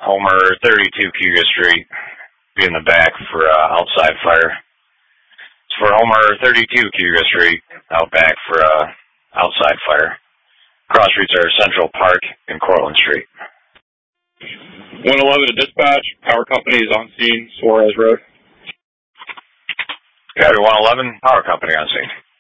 Homer 32 Cuga Street. Be in the back for outside fire. It's for Homer 32 Cuga Street, out back for outside fire. Cross streets are Central Park and Cortlandt Street. 111 to dispatch. Power company is on scene, Suarez Road. Copy 111, power company on scene.